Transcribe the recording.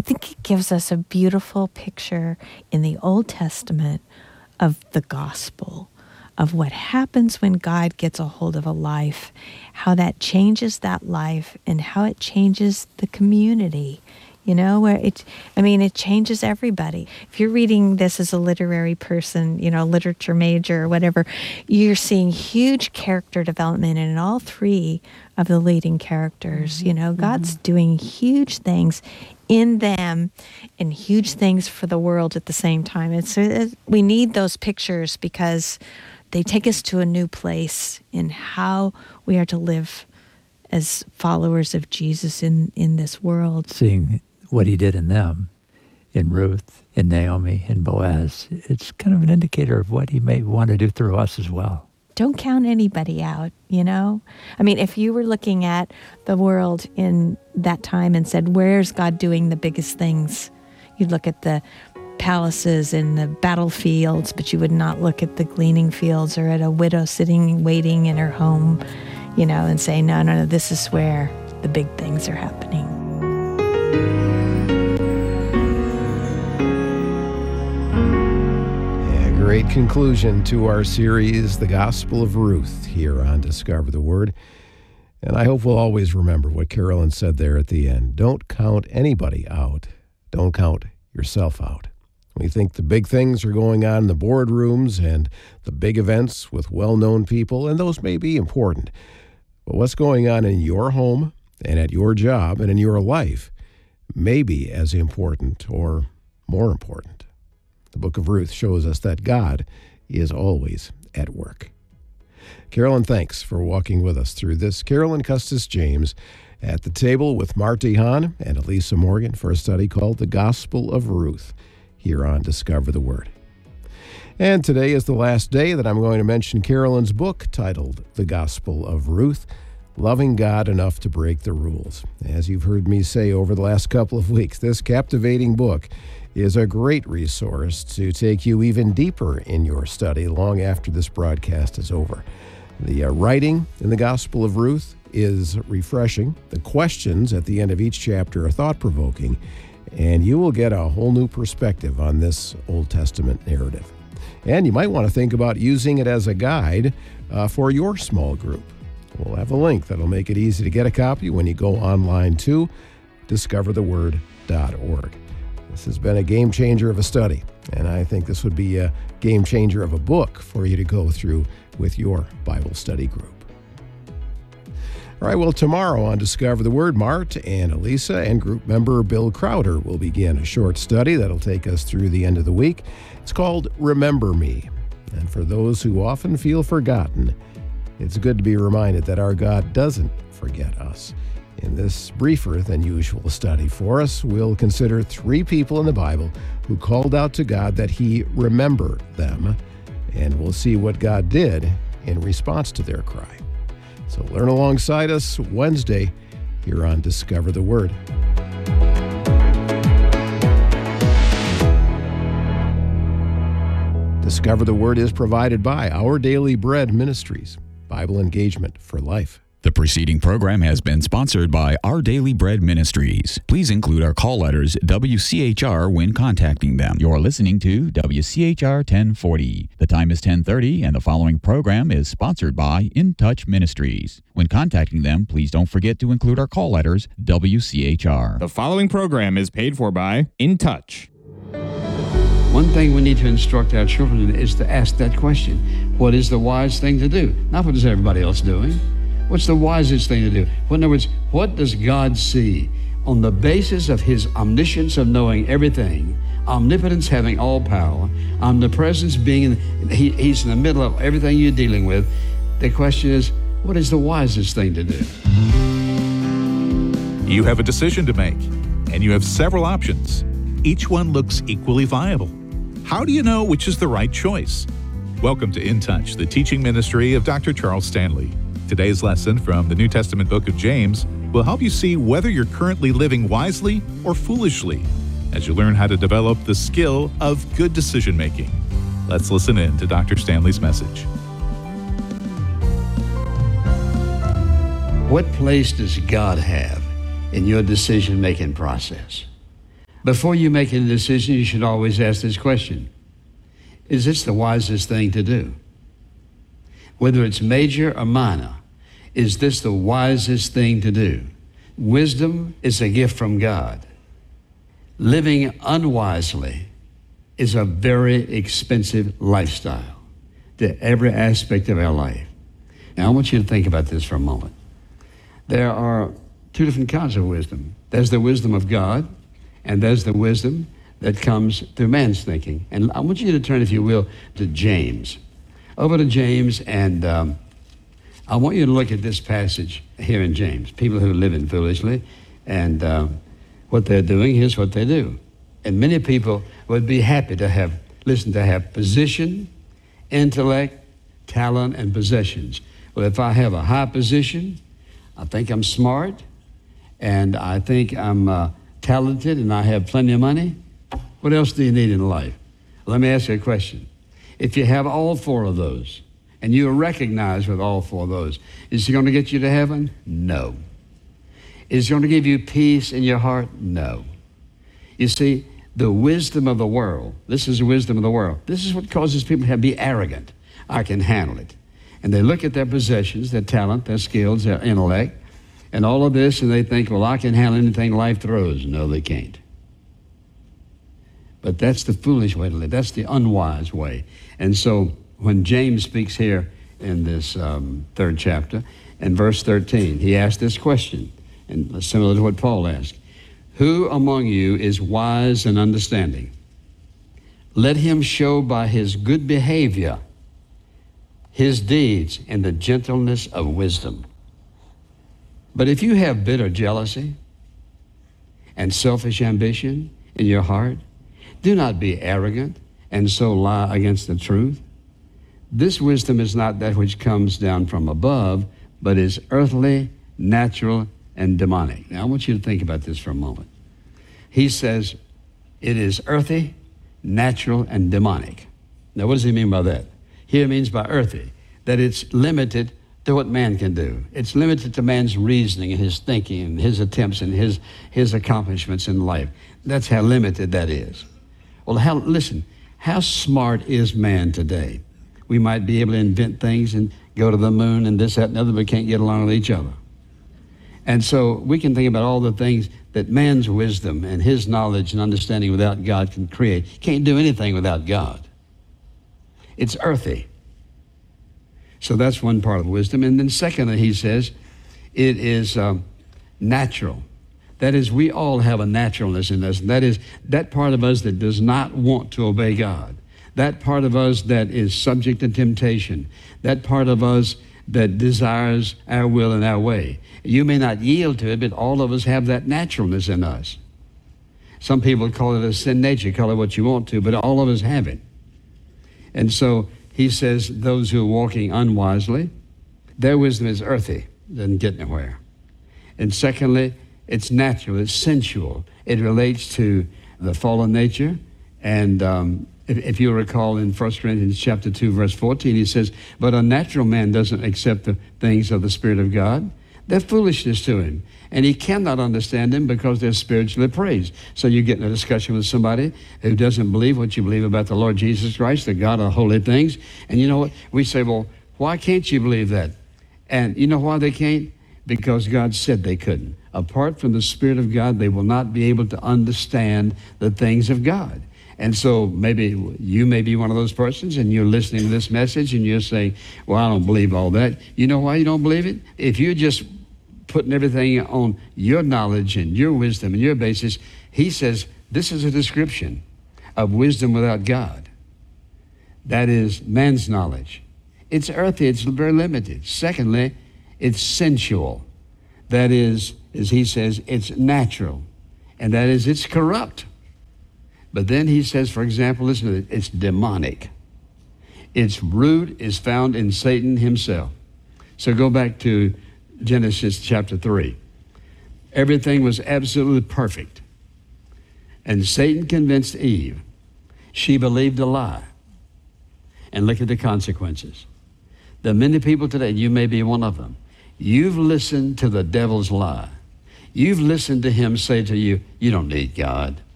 think it gives us a beautiful picture in the Old Testament of the gospel, of what happens when God gets a hold of a life, how that changes that life and how it changes the community, where it changes everybody. If you're reading this as a literary person, literature major or whatever, you're seeing huge character development in all three of the leading characters. God's doing huge things in them and huge things for the world at the same time. We need those pictures because they take us to a new place in how we are to live as followers of Jesus in this world. Seeing what he did in them, in Ruth, in Naomi, in Boaz, it's kind of an indicator of what he may want to do through us as well. Don't count anybody out, if you were looking at the world in that time and said, where's God doing the biggest things? You'd look at the palaces and the battlefields, but you would not look at the gleaning fields or at a widow sitting, waiting in her home, and say, no, this is where the big things are happening. Great conclusion to our series, The Gospel of Ruth, here on Discover the Word. And I hope we'll always remember what Carolyn said there at the end. Don't count anybody out. Don't count yourself out. We think the big things are going on in the boardrooms and the big events with well-known people, and those may be important. But what's going on in your home and at your job and in your life may be as important or more important. The book of Ruth shows us that God is always at work. Carolyn, thanks for walking with us through this. Carolyn Custis James at the table with Marty Hahn and Elisa Morgan for a study called The Gospel of Ruth here on Discover the Word. And today is the last day that I'm going to mention Carolyn's book titled The Gospel of Ruth, Loving God Enough to Break the Rules. As you've heard me say over the last couple of weeks, this captivating book is a great resource to take you even deeper in your study long after this broadcast is over. The writing in the Gospel of Ruth is refreshing. The questions at the end of each chapter are thought-provoking, and you will get a whole new perspective on this Old Testament narrative. And you might want to think about using it as a guide for your small group. We'll have a link that'll make it easy to get a copy when you go online to discovertheword.org. This has been a game changer of a study, and I think this would be a game changer of a book for you to go through with your Bible study group. All right, well, tomorrow on Discover the Word, Mart and Elisa and group member Bill Crowder will begin a short study that'll take us through the end of the week. It's called Remember Me. And for those who often feel forgotten, it's good to be reminded that our God doesn't forget us. In this briefer than usual study for us, we'll consider 3 people in the Bible who called out to God that he remember them, and we'll see what God did in response to their cry. So learn alongside us Wednesday here on Discover the Word. Discover the Word is provided by Our Daily Bread Ministries, Bible engagement for life. The preceding program has been sponsored by Our Daily Bread Ministries. Please include our call letters WCHR when contacting them. You're listening to WCHR 1040. The time is 10:30, and the following program is sponsored by In Touch Ministries. When contacting them, please don't forget to include our call letters WCHR. The following program is paid for by In Touch. One thing we need to instruct our children in is to ask that question. What is the wise thing to do? Not what is everybody else doing. What's the wisest thing to do? In other words, what does God see? On the basis of his omniscience of knowing everything, omnipotence having all power, omnipresence being, he's in the middle of everything you're dealing with. The question is, what is the wisest thing to do? You have a decision to make, and you have several options. Each one looks equally viable. How do you know which is the right choice? Welcome to In Touch, the teaching ministry of Dr. Charles Stanley. Today's lesson from the New Testament book of James will help you see whether you're currently living wisely or foolishly as you learn how to develop the skill of good decision-making. Let's listen in to Dr. Stanley's message. What place does God have in your decision-making process? Before you make any decision, you should always ask this question. Is this the wisest thing to do? Whether it's major or minor, is this the wisest thing to do? Wisdom is a gift from God. Living unwisely is a very expensive lifestyle to every aspect of our life. Now, I want you to think about this for a moment. There are two different kinds of wisdom. There's the wisdom of God, and there's the wisdom that comes through man's thinking. And I want you to turn, if you will, to James. Over to James, and I want you to look at this passage here in James. People who live in foolishly, and what they're doing, here's what they do. And many people would be happy to have position, intellect, talent, and possessions. Well, if I have a high position, I think I'm smart, and I think I'm talented, and I have plenty of money, what else do you need in life? Let me ask you a question. If you have all four of those, and you are recognized with all four of those, is it going to get you to heaven? No. Is it going to give you peace in your heart? No. You see, the wisdom of the world, this is the wisdom of the world. This is what causes people to be arrogant. I can handle it. And they look at their possessions, their talent, their skills, their intellect, and all of this, and they think, well, I can handle anything life throws. No, they can't. But that's the foolish way to live. That's the unwise way. And so when James speaks here in this third chapter, in verse 13, he asked this question, and similar to what Paul asked. Who among you is wise and understanding? Let him show by his good behavior his deeds in the gentleness of wisdom. But if you have bitter jealousy and selfish ambition in your heart, do not be arrogant and so lie against the truth. This wisdom is not that which comes down from above, but is earthly, natural, and demonic. Now, I want you to think about this for a moment. He says it is earthy, natural, and demonic. Now, what does he mean by that? Here it means by earthy, that it's limited to what man can do. It's limited to man's reasoning and his thinking and his attempts and his accomplishments in life. That's how limited that is. Well, listen, how smart is man today? We might be able to invent things and go to the moon and this, that, and the other, but can't get along with each other. And so we can think about all the things that man's wisdom and his knowledge and understanding without God can create. Can't do anything without God. It's earthy. So that's one part of wisdom. And then secondly, he says, it is natural. That is, we all have a naturalness in us. And that is that part of us that does not want to obey God. That part of us that is subject to temptation. That part of us that desires our will and our way. You may not yield to it, but all of us have that naturalness in us. Some people call it a sin nature, call it what you want to, but all of us have it. And so he says those who are walking unwisely, their wisdom is earthy, doesn't get anywhere. And secondly, it's natural, it's sensual. It relates to the fallen nature. And if you recall in 1 Corinthians chapter 2, verse 14, he says, but a natural man doesn't accept the things of the Spirit of God. They're foolishness to him. And he cannot understand them because they're spiritually appraised. So you get in a discussion with somebody who doesn't believe what you believe about the Lord Jesus Christ, the God of holy things. And you know what? We say, well, why can't you believe that? And you know why they can't? Because God said they couldn't. Apart from the Spirit of God, they will not be able to understand the things of God. And so maybe you may be one of those persons and you're listening to this message and you're saying, well, I don't believe all that. You know why you don't believe it? If you're just putting everything on your knowledge and your wisdom and your basis, he says this is a description of wisdom without God. That is man's knowledge. It's earthy, it's very limited. Secondly, it's sensual. That is, as he says, it's natural. And that is, it's corrupt. But then he says, for example, listen to it, it's demonic. Its root is found in Satan himself. So go back to Genesis chapter 3. Everything was absolutely perfect. And Satan convinced Eve. She believed a lie. And look at the consequences. There are many people today, you may be one of them. You've listened to the devil's lie. You've listened to him say to you, you don't need God.